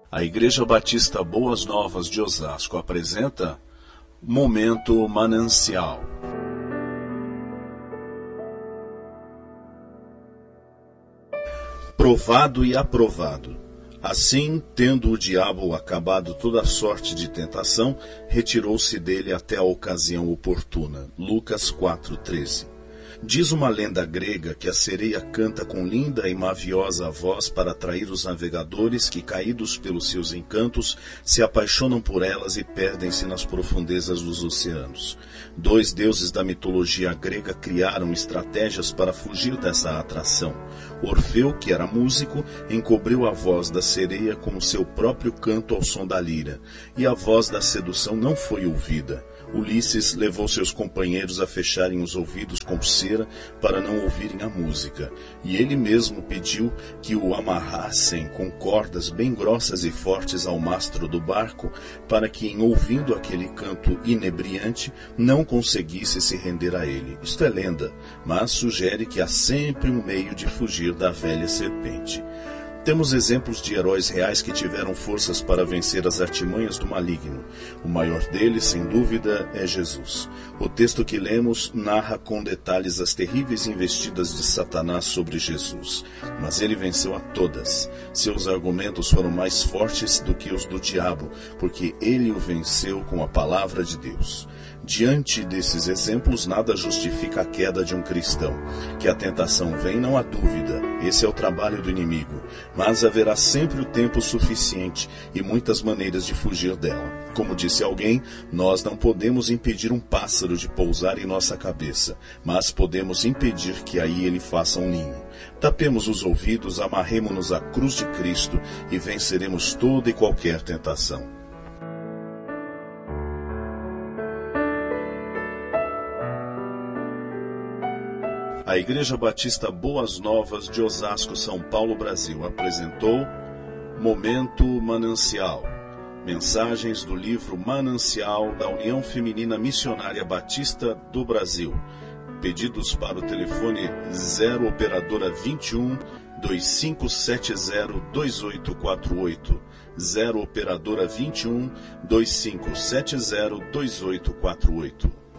A Igreja Batista Boas Novas de Osasco apresenta Momento Manancial. Provado e aprovado. Assim, tendo o diabo acabado toda sorte de tentação, retirou-se dele até a ocasião oportuna. Lucas 4:13. Diz uma lenda grega que a sereia canta com linda e maviosa voz para atrair os navegadores que, caídos pelos seus encantos, se apaixonam por elas e perdem-se nas profundezas dos oceanos. Dois deuses da mitologia grega criaram estratégias para fugir dessa atração. Orfeu, que era músico, encobriu a voz da sereia com o seu próprio canto ao som da lira, e a voz da sedução não foi ouvida. Ulisses levou seus companheiros a fecharem os ouvidos com cera para não ouvirem a música, e ele mesmo pediu que o amarrassem com cordas bem grossas e fortes ao mastro do barco, para que, em ouvindo aquele canto inebriante, não conseguisse se render a ele. Isto é lenda, mas sugere que há sempre um meio de fugir da velha serpente. Temos exemplos de heróis reais que tiveram forças para vencer as artimanhas do maligno. O maior deles, sem dúvida, é Jesus. O texto que lemos narra com detalhes as terríveis investidas de Satanás sobre Jesus. Mas ele venceu a todas. Seus argumentos foram mais fortes do que os do diabo, porque ele o venceu com a palavra de Deus. Diante desses exemplos, nada justifica a queda de um cristão. Que a tentação vem, não há dúvida. Esse é o trabalho do inimigo. Mas haverá sempre o tempo suficiente e muitas maneiras de fugir dela. Como disse alguém, nós não podemos impedir um pássaro de pousar em nossa cabeça, mas podemos impedir que aí ele faça um ninho. Tapemos os ouvidos, amarremo-nos à cruz de Cristo e venceremos toda e qualquer tentação. A Igreja Batista Boas Novas de Osasco, São Paulo, Brasil, apresentou Momento Manancial. Mensagens do livro Manancial da União Feminina Missionária Batista do Brasil. Pedidos para o telefone 0 operadora 21 2570 2848. 0 operadora 21 2570 2848.